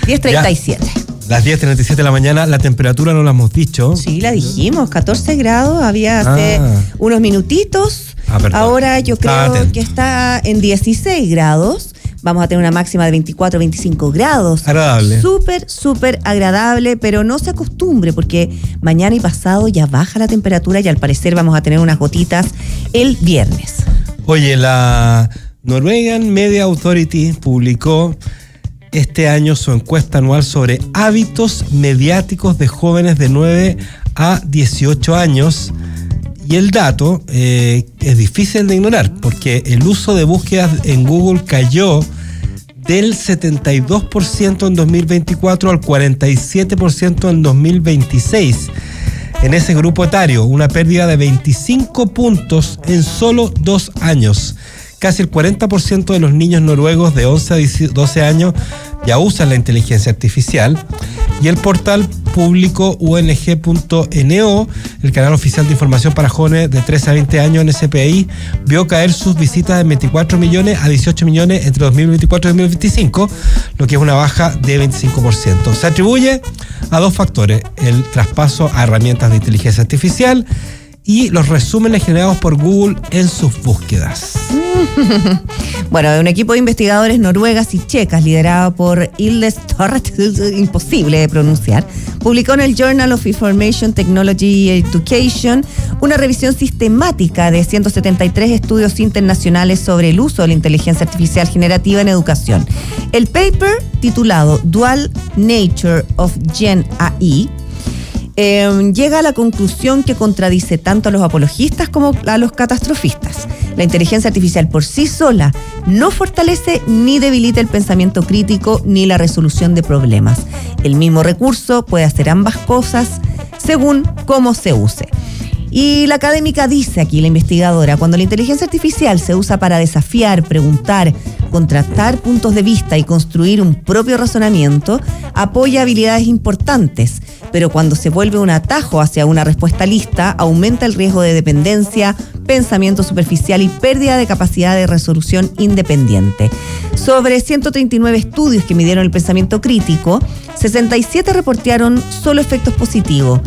10:37. Las 10:37 de la mañana, la temperatura no la hemos dicho. Sí, la dijimos, 14 grados había hace unos minutitos. Ahora yo creo que está en 16 grados. Vamos a tener una máxima de 24, 25 grados. Agradable. Súper agradable, pero no se acostumbre porque mañana y pasado ya baja la temperatura y al parecer vamos a tener unas gotitas el viernes. Oye, la Norwegian Media Authority publicó este año su encuesta anual sobre hábitos mediáticos de jóvenes de 9 a 18 años. Y el dato es difícil de ignorar porque el uso de búsquedas en Google cayó del 72% en 2024 al 47% en 2026. En ese grupo etario, una pérdida de 25 puntos en solo 2 años. Casi el 40% de los niños noruegos de 11 a 12 años ya usan la inteligencia artificial. Y el portal público UNG.NO, el canal oficial de información para jóvenes de 13 a 20 años en ese país, vio caer sus visitas de 24 millones a 18 millones entre 2024 y 2025, lo que es una baja de 25%. Se atribuye a 2 factores: el traspaso a herramientas de inteligencia artificial y los resúmenes generados por Google en sus búsquedas. Bueno, un equipo de investigadores noruegas y checas liderado por Hilde Storret, imposible de pronunciar, publicó en el Journal of Information Technology Education una revisión sistemática de 173 estudios internacionales sobre el uso de la inteligencia artificial generativa en educación. El paper, titulado Dual Nature of Gen AI, llega a la conclusión que contradice tanto a los apologistas como a los catastrofistas. La inteligencia artificial por sí sola no fortalece ni debilita el pensamiento crítico ni la resolución de problemas. El mismo recurso puede hacer ambas cosas según cómo se use. Y la académica dice aquí, la investigadora, cuando la inteligencia artificial se usa para desafiar, preguntar, contrastar puntos de vista y construir un propio razonamiento, apoya habilidades importantes, pero cuando se vuelve un atajo hacia una respuesta lista, aumenta el riesgo de dependencia, pensamiento superficial y pérdida de capacidad de resolución independiente. Sobre 139 estudios que midieron el pensamiento crítico, 67 reportaron solo efectos positivos,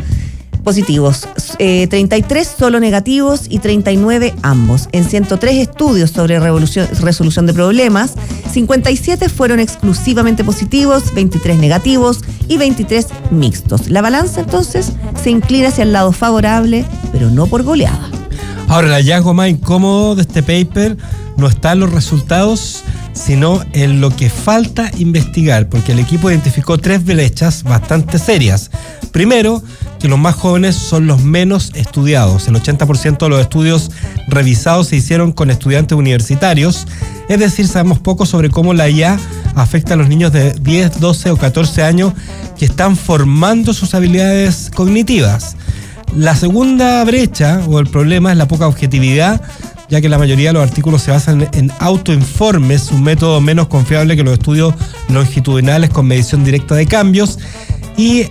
33 solo negativos y 39 ambos. En 103 estudios sobre resolución de problemas, 57 fueron exclusivamente positivos, 23 negativos y 23 mixtos. La balanza entonces se inclina hacia el lado favorable, pero no por goleada. Ahora, el hallazgo más incómodo de este paper no está en los resultados, sino en lo que falta investigar, porque el equipo identificó 3 brechas bastante serias. Primero, que los más jóvenes son los menos estudiados. El 80% de los estudios revisados se hicieron con estudiantes universitarios, es decir, sabemos poco sobre cómo la IA afecta a los niños de 10, 12 o 14 años que están formando sus habilidades cognitivas. La segunda brecha o el problema es la poca objetividad, ya que la mayoría de los artículos se basan en autoinformes, un método menos confiable que los estudios longitudinales con medición directa de cambios. Y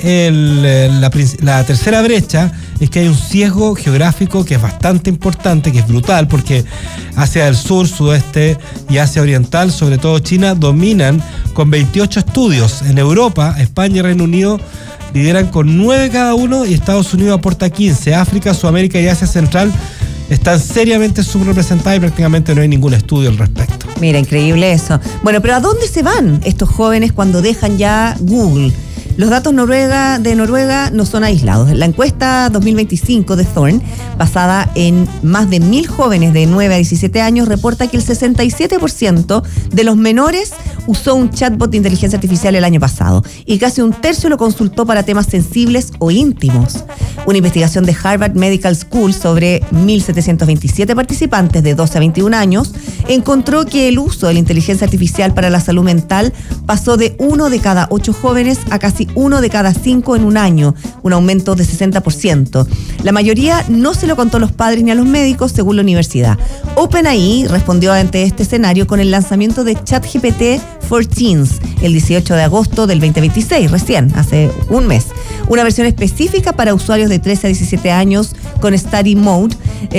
la tercera brecha es que hay un sesgo geográfico que es bastante importante, que es brutal, porque Asia del Sur, Sudeste y Asia Oriental, sobre todo China, dominan con 28 estudios. En Europa, España y Reino Unido lideran con 9 cada uno y Estados Unidos aporta 15. África, Sudamérica y Asia Central están seriamente subrepresentadas y prácticamente no hay ningún estudio al respecto. Mira, increíble eso. Bueno, pero ¿a dónde se van estos jóvenes cuando dejan ya Google? Los datos de Noruega no son aislados. La encuesta 2025 de Thorn, basada en más de 1.000 jóvenes de 9 a 17 años, reporta que el 67% de los menores usó un chatbot de inteligencia artificial el año pasado y casi un tercio lo consultó para temas sensibles o íntimos. Una investigación de Harvard Medical School sobre 1.727 participantes de 12 a 21 años encontró que el uso de la inteligencia artificial para la salud mental pasó de 1 de cada 8 jóvenes a casi 1 de cada 5 en un año, un aumento de 60%. La mayoría no se lo contó a los padres ni a los médicos, según la universidad. OpenAI respondió ante este escenario con el lanzamiento de ChatGPT for Teens el 18 de agosto del 2026, recién, hace un mes. Una versión específica para usuarios de 13 a 17 años con Study Mode,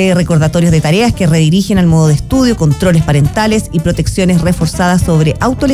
recordatorios de tareas que redirigen al modo de estudio, controles parentales y protecciones reforzadas sobre autolección